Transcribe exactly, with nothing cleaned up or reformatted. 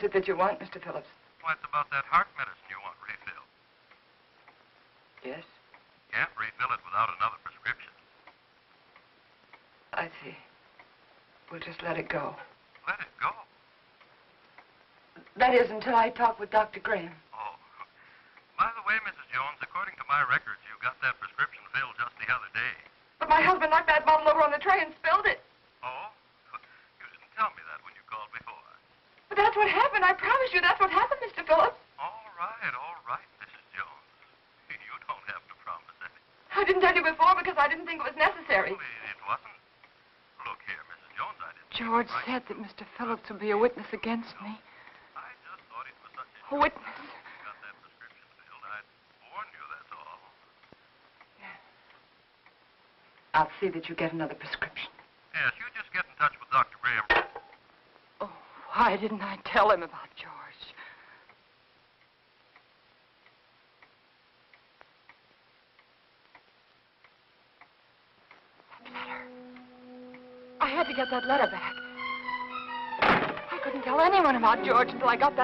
is it that you want, Mister Phillips? Why, it's about that heart medicine you want refilled. Yes? Can't refill it without another prescription. I see. We'll just let it go. Let it go. That is, until I talk with Doctor Graham. Oh. By the way, Missus Jones, according to my records, you got that prescription filled just the other day. But my husband knocked that bottle over on the tray and spilled it. Oh? You didn't tell me that when you called before. But that's what happened. I promise you that's what happened, Mister Phillips. All right, all right, Missus Jones. You don't have to promise anything. I didn't tell you before because I didn't think it was necessary. Well, it, it wasn't. Look here, Missus Jones, I didn't... George right. said that Mister Phillips would be a witness against me. I just thought it was such a... A witness. You got that prescription filled. I'd warn you, that's all. I'll see that you get another prescription. Yes, you just get in touch with Doctor Graham. Oh, why didn't I tell him about George? That letter. I had to get that letter back. I couldn't tell anyone about George until I got that